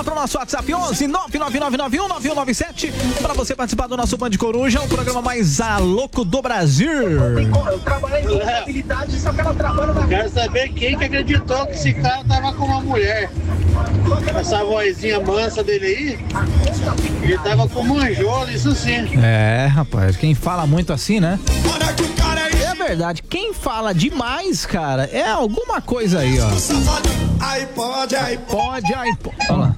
Para o nosso WhatsApp 11 999919197 para você participar do nosso Band Coruja, o programa mais louco do Brasil. Eu trabalhei com habilidade, só que ela trabalha na... Quero saber quem que acreditou que esse cara tava com uma mulher. Essa vozinha mansa dele aí, ele tava com manjolo, isso sim. É, rapaz, quem fala muito assim, né? É verdade, quem fala demais, cara, é alguma coisa aí, ó. Aí pode. Olha lá.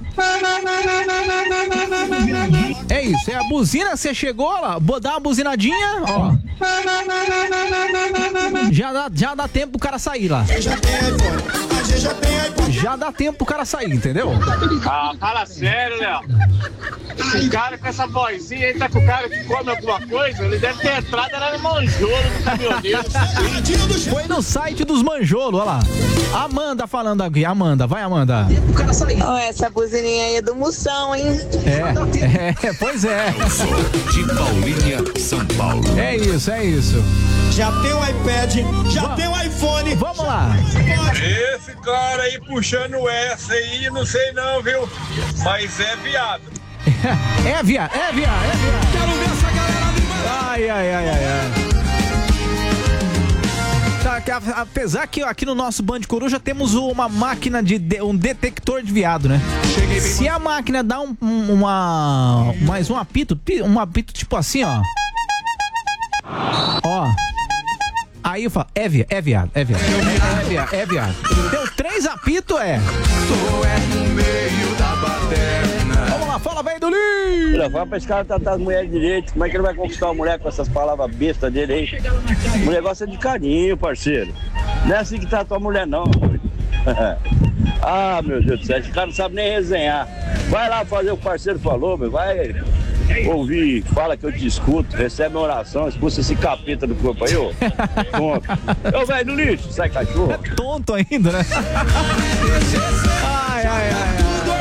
É isso, é a buzina, você chegou lá, dá uma buzinadinha, ó. Já dá tempo pro cara sair lá. Já dá tempo pro cara sair, entendeu? Ah, fala sério, Léo. Esse cara com essa vozinha aí tá com o cara que come alguma coisa, ele deve ter entrado no manjolo do caminhoneiro. Foi no site dos manjolos, olha lá. Amanda falando aqui, Amanda, vai Amanda. Oh, essa buzininha aí é do Moção, hein? Pois é. Eu sou de Paulinha, São Paulo. É isso. Já tem o iPad, já tem o iPhone. Vamos lá. Esse cara aí puxando essa aí, não sei não, viu? Mas é viado. É viado. Quero ver essa galera me mandar. Ai. Apesar que aqui no nosso Band Coruja temos uma máquina um detector de viado, né? Se a máquina dá mais um apito tipo assim, ó. Ó. Aí eu falo, é viado. Deu 3 apitos, Tô no meio da baderna. Vamos lá, fala, velho do Lins. Fala pra esse cara tratar as mulheres direito. Como é que ele vai conquistar uma mulher com essas palavras bestas dele aí? O negócio é de carinho, parceiro. Não é assim que trata a mulher, não. Ah, meu Deus do céu, esse cara não sabe nem resenhar. Vai lá fazer o que o parceiro falou, meu. Vai ouvir, fala que eu te escuto, recebe uma oração, expulsa esse capeta do corpo aí, ô. Tonto. Ô, velho do lixo, sai cachorro. É tonto ainda, né? Ai.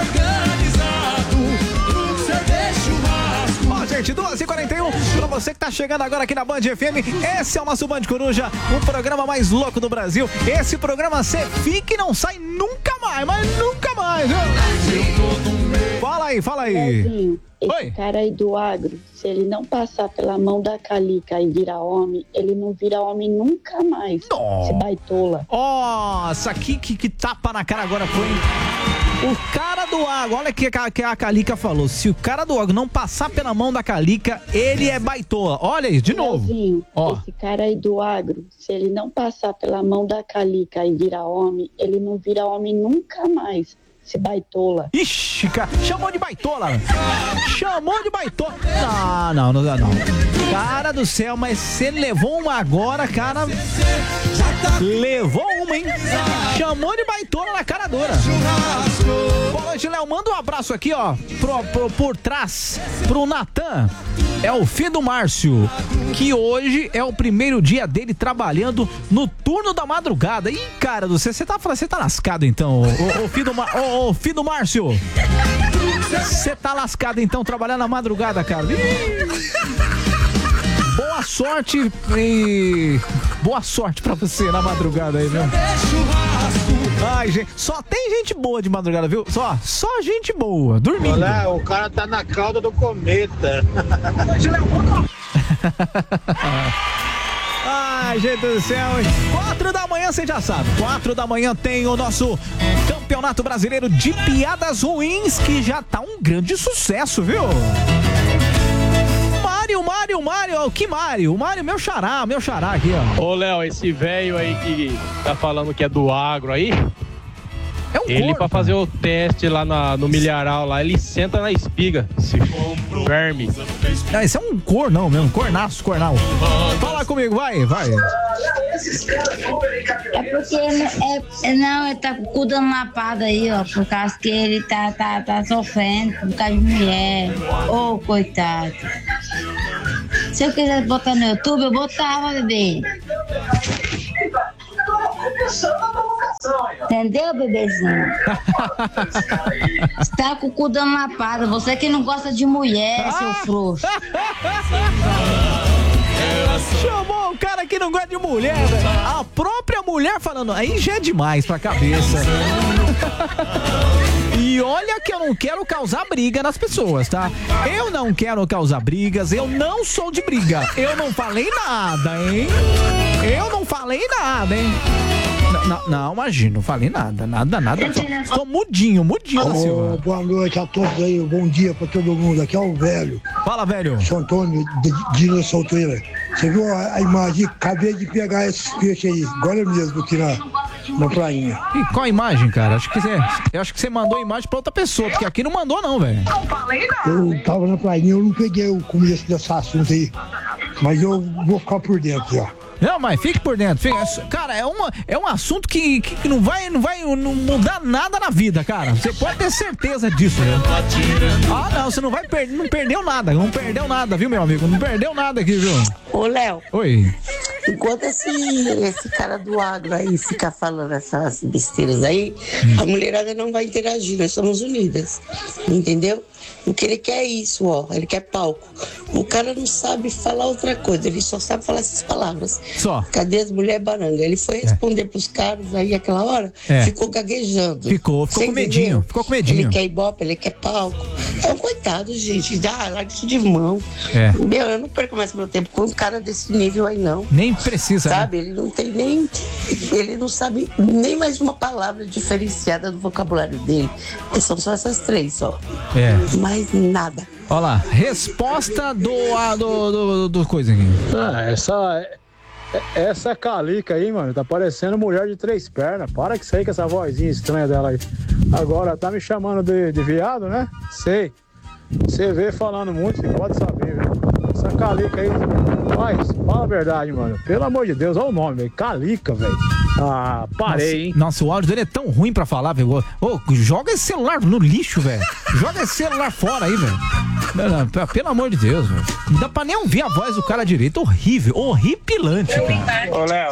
Ó, gente, 12h41, pra você que tá chegando agora aqui na Band FM, esse é o nosso Band Coruja, o programa mais louco do Brasil. Esse programa você fica e não sai nunca mais, mas nunca mais, viu? Fala aí. Esse cara aí do agro, se ele não passar pela mão da Calica e virar homem, ele não vira homem nunca mais. Se baitola. Nossa, que tapa na cara agora foi. O cara do agro, olha o que a Calica falou. Se o cara do agro não passar pela mão da Calica, ele é baitola. Olha isso, de novo. Esse cara aí do agro, se ele não passar pela mão da Calica e virar homem, ele não vira homem nunca mais. Se baitola. Ixi, cara, chamou de baitola. Não. Cara do céu, mas você levou uma agora, cara. Levou uma, hein? Chamou de baitola na cara dura. Boa noite, Léo. Manda um abraço aqui, ó, por trás, pro Natan. É o filho do Márcio, que hoje é o primeiro dia dele trabalhando no turno da madrugada. Ih, cara do céu, você tá lascado então, ô filho do Márcio. Você tá lascado então, trabalhando na madrugada, cara. Boa sorte pra você na madrugada aí, viu? Ai, gente, só tem gente boa de madrugada, viu? Só gente boa, dormindo. Olha, o cara tá na cauda do cometa. Ai, gente do céu, 4 da manhã você já sabe, 4 da manhã tem o nosso Campeonato Brasileiro de Piadas Ruins, que já tá um grande sucesso, viu? Mário, que Mário? O Mário, meu xará aqui, ó. Ô, Léo, esse velho aí que tá falando que é do agro aí, é um ele pra fazer o teste lá no milharal lá, ele senta na espiga, esse verme. Não, esse é um cornão mesmo, cornaço. Fala comigo, vai. É porque ele tá com o cu dando lapada aí, ó, por causa que ele tá sofrendo por causa de mulher. Ô, coitado. Se eu quisesse botar no YouTube, eu botava, bebê. Entendeu, bebezinho? Você tá com o cu dando lapada. Você que não gosta de mulher, seu frouxo. Chamou o cara que não gosta de mulher, velho. A própria mulher falando, aí já é demais pra cabeça. E olha que eu não quero causar briga nas pessoas, tá? Eu não quero causar brigas, eu não sou de briga. Eu não falei nada, hein? Eu não falei nada, hein? Não, imagina, não falei nada. Tô mudinho, Silva. Boa noite a todos aí, bom dia pra todo mundo. Aqui é o velho. Fala, velho. São Antônio, de Ilha Solteira. Você viu a imagem? Acabei de pegar esses peixes aí, agora mesmo aqui na prainha. E qual a imagem, cara? Eu acho que você mandou a imagem pra outra pessoa, porque aqui não mandou não, velho. Não falei nada. Eu tava na prainha, eu não peguei o começo desse assunto aí, mas eu vou ficar por dentro já. Não, mas fique por dentro. Cara, é um assunto que não vai mudar nada na vida, cara. Você pode ter certeza disso, né? Ah, não, você não perdeu nada. Não perdeu nada, viu, meu amigo? Não perdeu nada aqui, viu? Ô, Léo. Oi. Enquanto esse cara do agro aí fica falando essas besteiras aí, a mulherada não vai interagir. Nós somos unidas. Entendeu? O que ele quer é isso, ó. Ele quer palco. O cara não sabe falar outra coisa, ele só sabe falar essas palavras. Só. Cadê as mulheres baranga? Ele foi responder pros caras aí aquela hora, ficou gaguejando. Ficou com medinho. Ele quer ibope, ele quer palco. É um coitado, gente. Larga isso de mão. Meu, eu não perco mais meu tempo com um cara desse nível aí, não. Nem precisa, sabe? Né? Ele não tem nem... Ele não sabe nem mais uma palavra diferenciada do vocabulário dele. São só essas três, só. Mais nada. Olha lá, resposta do coisa aqui. Essa calica aí, mano, tá parecendo mulher de 3 pernas. Para que isso aí com essa vozinha estranha dela aí. Agora, tá me chamando de viado, né? Sei. Você vê falando muito, você pode saber, velho. Essa calica aí, mas fala a verdade, mano. Pelo amor de Deus, olha o nome, velho. Calica, velho. Ah, parei, hein? Nossa, o áudio dele é tão ruim pra falar, velho. Joga esse celular no lixo, velho. Joga esse celular fora aí, velho. Pelo amor de Deus, velho. Não dá pra nem ouvir a voz do cara direito. Horrível, horripilante, cara. Ô, Léo,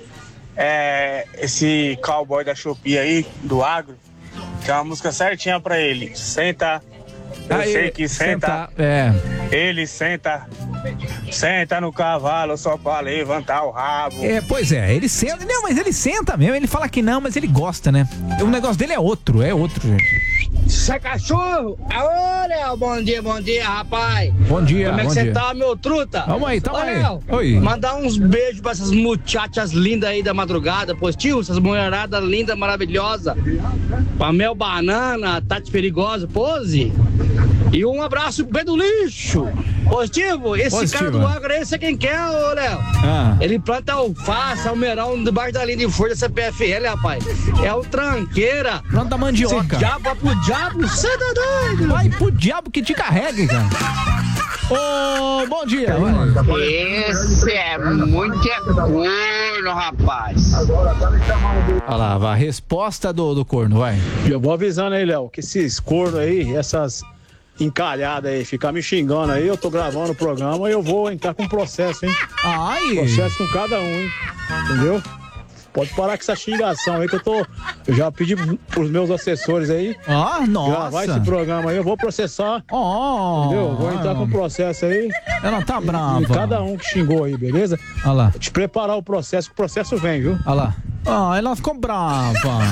esse cowboy da Shopee aí, do agro, tem uma música certinha pra ele. Senta. Eu sei que senta. Ele senta. Senta no cavalo só pra levantar o rabo. Pois é, ele senta. Não, mas ele senta mesmo. Ele fala que não, mas ele gosta, né? O negócio dele é outro, gente. Você é cachorro? Ô, Léo, bom dia, rapaz. Bom dia, como é que você tá, meu truta? Tamo aí. Léo, oi. Mandar uns beijos pra essas muchachas lindas aí da madrugada, positivo, essas mulheradas lindas, maravilhosas. Pra Mel Banana, Tati Perigosa, pose. E um abraço pro Pedro Lixo. Positivo? Esse cara do agro aí, você quem quer, ô Léo? Ele planta alface, almeirão debaixo da linha de folha da CPFL, rapaz. É o tranqueira. Planta mandioca. Esse diabo vai pro diabo, você tá doido? Vai pro diabo que te carregue, cara. Ô, bom dia. Esse é muito corno, rapaz. Olha lá, a resposta do corno, vai. Eu vou avisando aí, Léo, que esses cornos aí, essas encalhadas aí, ficar me xingando aí, eu tô gravando o programa e eu vou entrar com processo, hein? Processo com cada um, hein? Entendeu? Pode parar com essa xingação aí que eu já pedi pros meus assessores aí. Nossa. Gravar esse programa aí, eu vou processar. Entendeu? Vou entrar com processo aí. Ela tá brava. E cada um que xingou aí, beleza? Olha lá. Te preparar o processo, que o processo vem, viu? Olha lá. Ela ficou brava.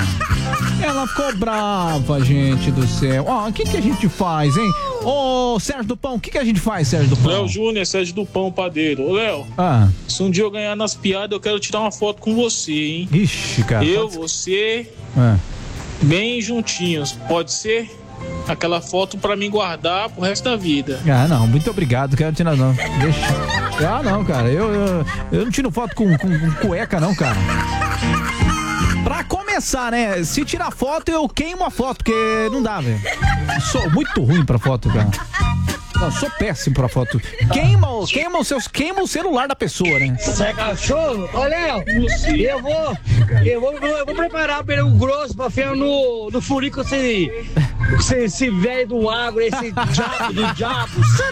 Gente do céu. O que a gente faz, hein? Ô, Sérgio do Pão, o que a gente faz, Sérgio do Pão? Léo Júnior, Sérgio do Pão, padeiro. Ô, Léo, se um dia eu ganhar nas piadas, eu quero tirar uma foto com você, hein? Ixi, cara. Você, bem juntinhos, pode ser? Aquela foto pra mim guardar pro resto da vida. Não, muito obrigado, quero tirar não. Deixa. Não, cara, eu não tiro foto com cueca não, cara. Pra começar, né? Se tirar foto, eu queimo a foto, porque não dá, velho. Sou muito ruim pra foto, cara. Não, sou péssimo pra foto. Queima o celular da pessoa, né? Você é cachorro? Ô, Léo, eu vou preparar pelo grosso pra enfiar no furico esse velho do agro, esse diabo do diabo.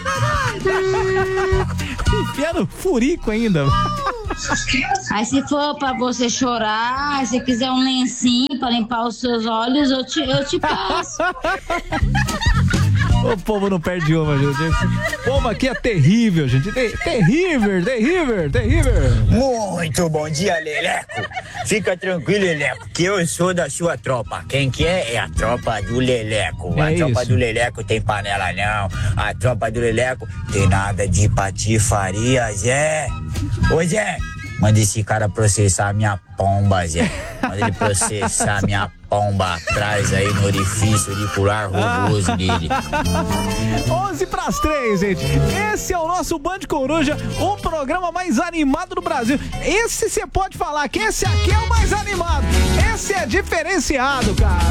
Enfiar no furico ainda. Aí se for pra você chorar, se quiser um lencinho pra limpar os seus olhos, eu te passo. O povo não perde uma, gente. Esse povo aqui é terrível, gente. Terrível. Muito bom dia, Leleco. Fica tranquilo, Leleco, que eu sou da sua tropa. Quem que é? É a tropa do Leleco. A tropa do Leleco tem panela não. A tropa do Leleco tem nada de patifaria, Zé. Ô, Zé, manda esse cara processar minha pomba, Zé. Manda ele processar minha pomba atrás aí no orifício auricular rugoso dele. 2:50, gente. Esse é o nosso Band Coruja, o programa mais animado do Brasil. Esse você pode falar que esse aqui é o mais animado. Esse é diferenciado, cara.